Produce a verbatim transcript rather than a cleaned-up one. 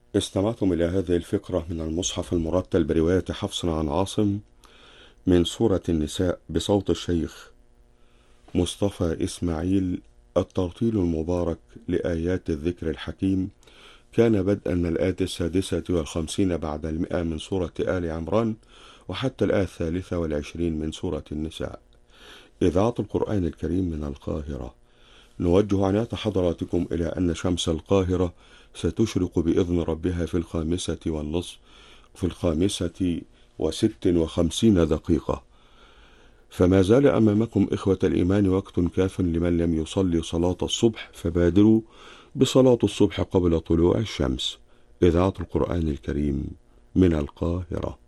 استمعتم إلى هذه الفقرة من المصحف المرتل برواية حفص عن عاصم من سورة النساء بصوت الشيخ مصطفى إسماعيل. الترتيل المبارك لآيات الذكر الحكيم كان بدءا من الآية السادسة والخمسين بعد المئة من سورة آل عمران وحتى الآية الثالثة والعشرين من سورة النساء. إذاعة القرآن الكريم من القاهرة. نوجه عناية حضراتكم إلى أن شمس القاهرة ستشرق بإذن ربها في الخامسة والنصف في الخامسة وست وخمسين دقيقة. فما زال أمامكم إخوة الإيمان وقت كاف لمن لم يصلي صلاة الصبح، فبادروا بصلاة الصبح قبل طلوع الشمس. إذاعة القرآن الكريم من القاهرة.